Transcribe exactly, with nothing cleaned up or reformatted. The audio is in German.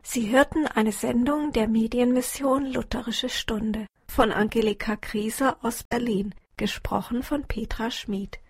Sie hörten eine Sendung der Medienmission Lutherische Stunde von Angelika Grieser aus Berlin, gesprochen von Petra Schmid.